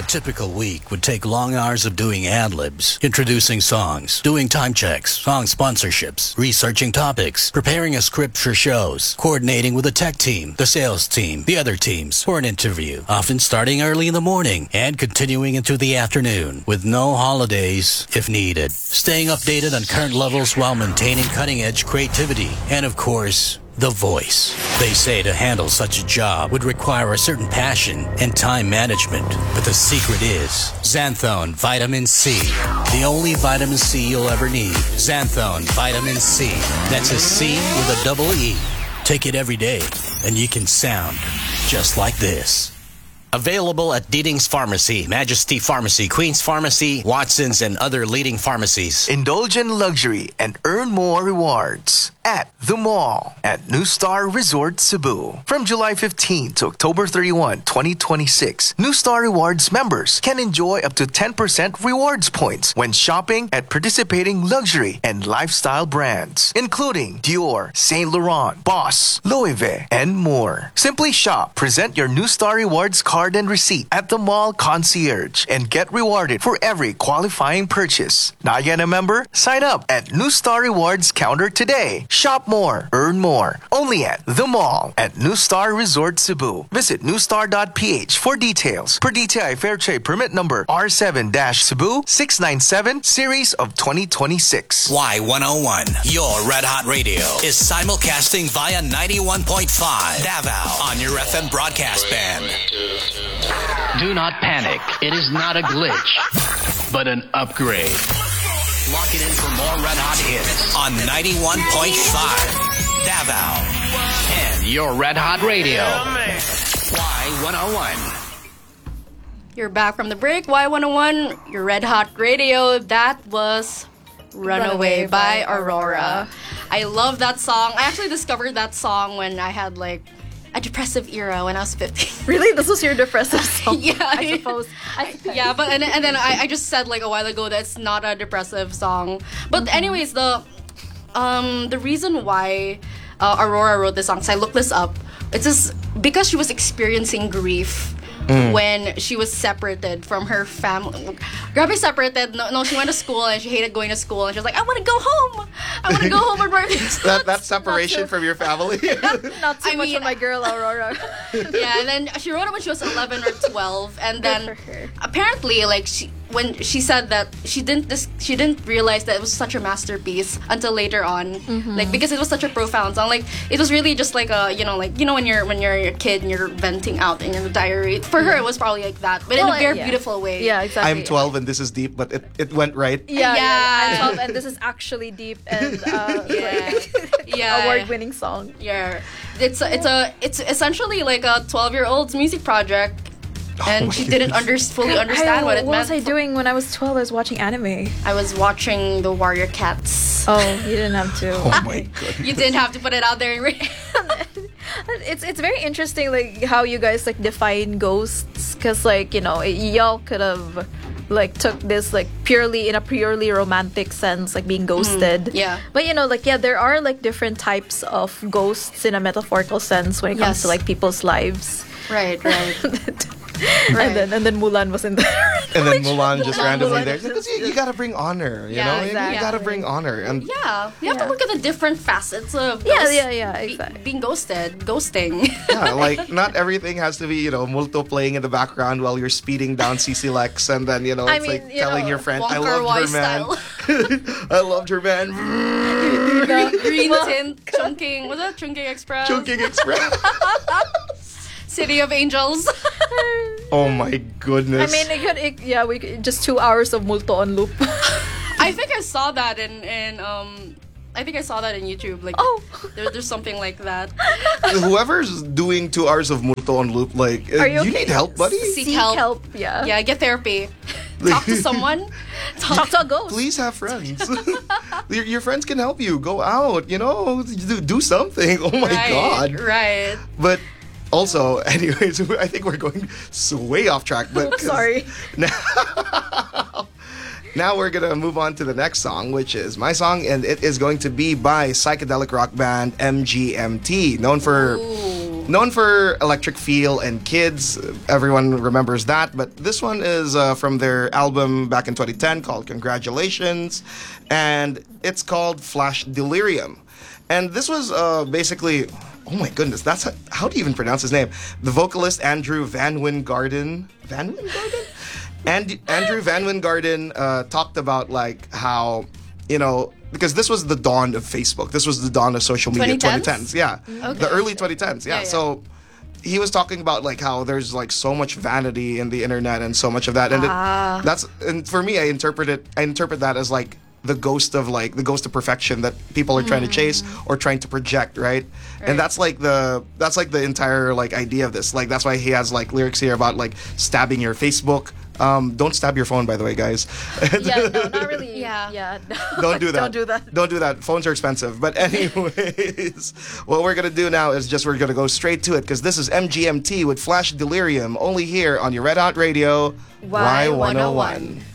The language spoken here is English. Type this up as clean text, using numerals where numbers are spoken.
typical week would take long hours of doing ad-libs, introducing songs, doing time checks, song sponsorships, researching topics, preparing a script for shows, coordinating with the tech team, the sales team, the other teams for an interview, often starting early in the morning and continuing into the afternoon with no holidays if needed. Staying updated on current levels while maintaining cutting-edge creativity and, of course, the voice. They say to handle such a job would require a certain passion and time management. But the secret is Xanthone Vitamin C. The only vitamin C you'll ever need. Xanthone Vitamin C. That's a C with a double E. Take it every day and you can sound just like this. Available at Deeding's Pharmacy, Majesty Pharmacy, Queen's Pharmacy, Watson's, and other leading pharmacies. Indulge in luxury and earn more rewards at the mall at New Star Resort Cebu. From July 15 to October 31, 2026, New Star Rewards members can enjoy up to 10% rewards points when shopping at participating luxury and lifestyle brands, including Dior, Saint Laurent, Boss, Louis Vuitton, and more. Simply shop, present your New Star Rewards card and receipt at the mall concierge and get rewarded for every qualifying purchase. Not yet a member? Sign up at New Star Rewards counter today. Shop more, earn more. Only at the mall at New Star Resort Cebu. Visit newstar.ph for details. Per DTI Fair Trade Permit number R7-Cebu 697 series of 2026. Y101, your Red Hot Radio, is simulcasting via 91.5 Davao on your FM broadcast band. Do not panic. It is not a glitch, but an upgrade. Lock it in for more Red Hot hits on 91.5 Davao And your Red Hot Radio. Y101. You're back from the break. Y101, your Red Hot Radio. That was Runaway by Aurora. I love that song. I actually discovered that song when I had like a depressive era when I was 15. Really? This was your depressive song? Yeah, I suppose. Yeah, but and then I just said like a while ago that it's not a depressive song. But anyways, the reason why Aurora wrote this song, so I looked this up. It's just because she was experiencing grief when she was separated from her family. Grabe separated. No, she went to school and she hated going to school and she was like, I want to go home. I want to go home and work. That separation from your family? Not too much of my girl, Aurora. Yeah, and then she wrote it when she was 11 or 12. And then apparently, like, when she said that she didn't realize that it was such a masterpiece until later on, like because it was such a profound song. Like it was really just like a when you're a kid and you're venting out in your diary. For her, it was probably like that, but in a very beautiful way. Yeah, exactly. I'm 12 and this is deep, but it went right. Yeah. I'm 12 and this is actually deep and award-winning song. Yeah, it's essentially like a 12-year-old's music project. And she didn't fully understand what it meant. What was I doing when I was 12? I was watching anime. I was watching the Warrior Cats. Oh, you didn't have to. Oh my goodness. You didn't have to put it out there. It's very interesting, like how you guys like define ghosts, because like y'all could have like took this like in a purely romantic sense, like being ghosted. Yeah. But there are like different types of ghosts in a metaphorical sense when it comes to like people's lives. Right. Right. And then Mulan was in there. And then Mulan just randomly there. Because you gotta bring honor, you know? Exactly. You gotta bring honor. And you have to look at the different facets of exactly. being ghosting. Yeah, like not everything has to be, multo playing in the background while you're speeding down CC Lex and then, telling your friend, I loved her, man. I loved her, man. Green tint, Chungking. Was that Chungking Express? Chungking Express. City of Angels. Oh my goodness. I mean, we could just 2 hours of multo on loop. I think I saw that in YouTube. Like, there's something like that. Whoever's doing 2 hours of multo on loop, like, you need help, buddy? Seek help. Yeah. Yeah, get therapy. Talk to someone. Talk to a ghost. Please have friends. Your friends can help you. Go out, do something. Oh my God. Right. But also, anyways, I think we're going way off track. But sorry. Now we're going to move on to the next song, which is my song, and it is going to be by psychedelic rock band MGMT, known for known for Electric Feel and Kids. Everyone remembers that. But this one is from their album back in 2010 called Congratulations. And it's called Flash Delirium. And this was basically... Oh my goodness, how do you even pronounce his name? The vocalist Andrew Van Wijngaarden. Van Wijngaarden? And Andrew Van Wijngaarden talked about like how, because this was the dawn of Facebook. This was the dawn of social media. 2010s? Yeah. Okay. The early 2010s. Yeah. So he was talking about like how there's like so much vanity in the internet and so much of that. And and for me, I interpret that as like the ghost of perfection that people are trying to chase or trying to project, right? And that's like the entire like idea of this. Like that's why he has like lyrics here about like stabbing your Facebook. Don't stab your phone, by the way, guys. Yeah, no, not really. Yeah. Don't do that. Don't do that. Don't do that. Phones are expensive. But anyways, what we're gonna do now is we're gonna go straight to it because this is MGMT with Flash Delirium, only here on your Red Hot Radio Y101.